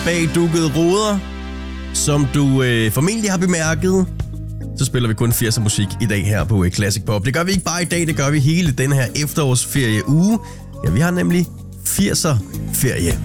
bag dukkede ruder, som du formentlig har bemærket, så spiller vi kun 80'er musik i dag her på Classic Pop. Det gør vi ikke bare i dag, det gør vi hele den her efterårsferieuge. Ja, vi har nemlig 80'er ferie.